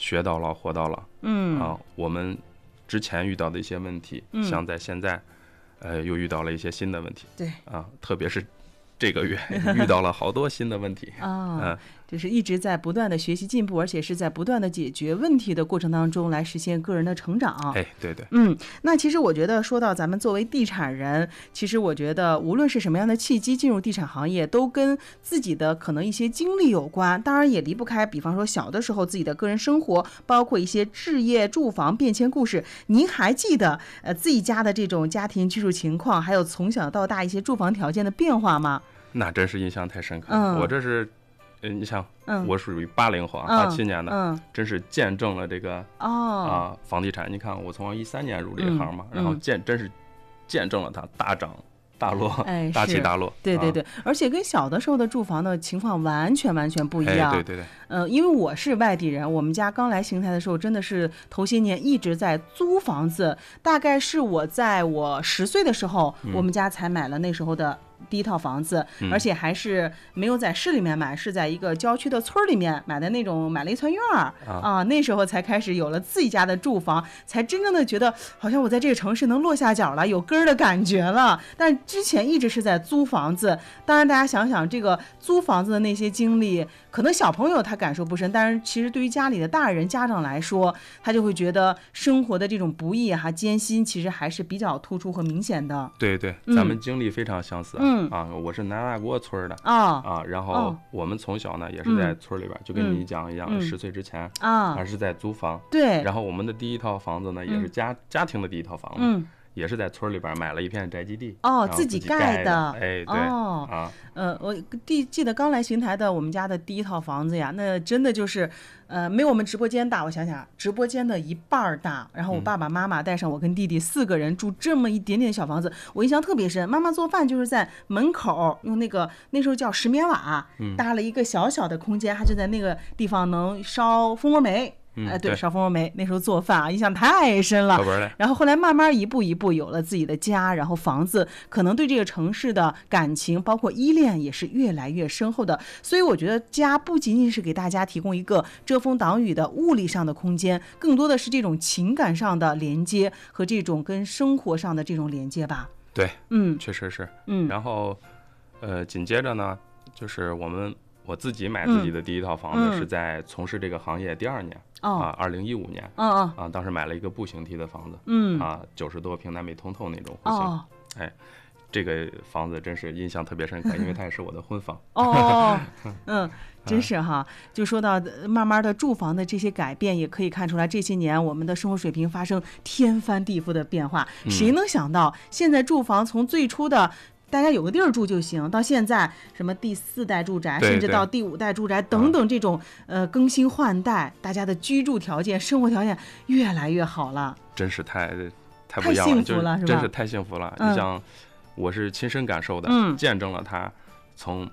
学到了，活到了。我们之前遇到的一些问题，像在现在，又遇到了一些新的问题。 对特别是这个月遇到了好多新的问题就是一直在不断的学习进步，而且是在不断的解决问题的过程当中来实现个人的成长。 对对。 那其实我觉得说到咱们作为地产人，其实我觉得无论是什么样的契机进入地产行业，都跟自己的可能一些经历有关，当然也离不开比方说小的时候自己的个人生活，包括一些置业住房变迁故事。您还记得自己家的这种家庭居住情况，还有从小到大一些住房条件的变化吗？ 那真是印象太深刻了。我这是你想我属于80后87年的，真是见证了这个房地产。你看我从13年入这一行嘛，然后真是见证了它大涨大落，大起大落。 对对对，而且跟小的时候的住房的情况完全不一样。 对对对。 因为我是外地人，我们家刚来邢台的时候，真的是头些年一直在租房子。大概是我在我10岁的时候，我们家才买了那时候的第一套房子，而且还是没有在市里面买，是在一个郊区的村里面买的那种，买了一村院那时候才开始有了自己家的住房，才真正的觉得好像我在这个城市能落下脚了，有根儿的感觉了。但之前一直是在租房子。当然大家想想这个租房子的那些经历，可能小朋友他感受不深，但是其实对于家里的大人家长来说，他就会觉得生活的这种不易艰辛其实还是比较突出和明显的。 对对，咱们经历非常相似。我是南大国村的然后我们从小呢也是在村里边，就跟你讲一样，10岁之前还是在租房。 对， 然后我们的第一套房子呢也是家庭的第一套房子，也是在村里边买了一片宅基地自己盖的。 对我记得刚来邢台的我们家的第一套房子呀，那真的就是没有我们直播间大，我想想直播间的1半大。然后我爸爸妈妈带上我跟弟弟4个人住这么一点点小房子，我印象特别深。妈妈做饭就是在门口用那时候叫石棉瓦搭了一个小小的空间，还就在那个地方能烧蜂窝煤。对，烧蜂窝煤，那时候做饭印象太深了。然后后来慢慢一步一步有了自己的家，然后房子，可能对这个城市的感情包括依恋也是越来越深厚的。所以我觉得家不仅仅是给大家提供一个遮风挡雨的物理上的空间，更多的是这种情感上的连接和这种跟生活上的这种连接吧。 对，确实是。然后紧接着呢，就是我自己买自己的第一套房子是在从事这个行业第2年2015年当时买了一个步行梯的房子90多平南北通透那种户型。这个房子真是印象特别深刻，因为它也是我的婚房。 真是就说到慢慢的住房的这些改变，也可以看出来这些年我们的生活水平发生天翻地覆的变化。谁能想到现在住房从最初的大家有个地儿住就行，到现在什么第4代住宅，甚至到第5代住宅等等，这种更新换代，大家的居住条件生活条件越来越好了， 真是太不一样了， 幸福了，是吧？ 真是太幸福了。你像我是亲身感受的，见证了它从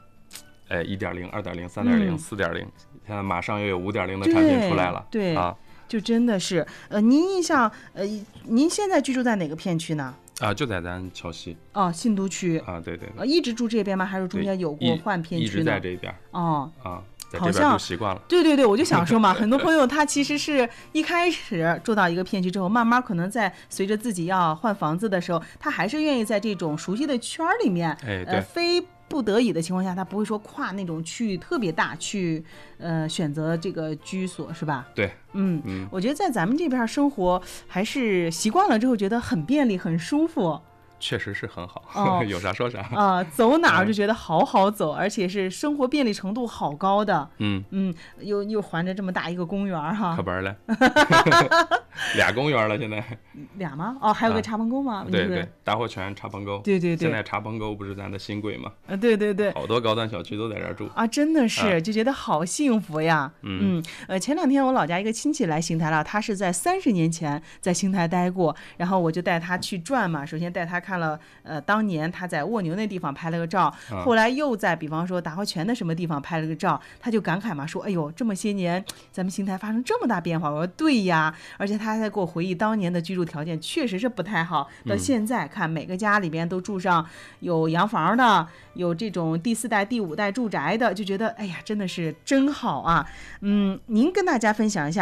1.0 2.0 3.0 4.0，现在马上又有5.0的产品出来了。 对就真的是您印象您现在居住在哪个片区呢？ 就在咱桥西信都区对对， 一直住这边吗？还是中间有过换片区呢？ 一直在这边在这边住习惯了。 对，我就想说嘛，很多朋友他其实是一开始住到一个片区之后，慢慢可能在随着自己要换房子的时候，他还是愿意在这种熟悉的圈里面，非不得已的情况下，他不会说跨那种区域特别大去选择这个居所，是吧？ 对， 我觉得在咱们这边生活还是习惯了之后觉得很便利很舒服。 确实是很好，有啥说啥走哪儿就觉得好走，而且是生活便利程度好高的。又环着这么大一个公园可本了，2公园了，现在俩吗？还有个茶棚沟吗？ 对，大活泉茶棚沟。 对， 现在茶棚沟不是咱的新贵吗？ 对， 好多高端小区都在这儿住真的是就觉得好幸福呀。前2天我老家一个亲戚来邢台了，他是在30年前在邢台待过，然后我就带他去转嘛，首先带他看了当年他在蜗牛那地方拍了个照，后来又在比方说达活泉的什么地方拍了个照，他就感慨嘛，说哎呦这么些年咱们邢台发生这么大变化。我说对呀，而且他还在给我回忆当年的居住条件确实是不太好，到现在看每个家里边都住上有洋房的，有这种第4代第5代住宅的，就觉得哎呀真的是真好啊。您跟大家分享一下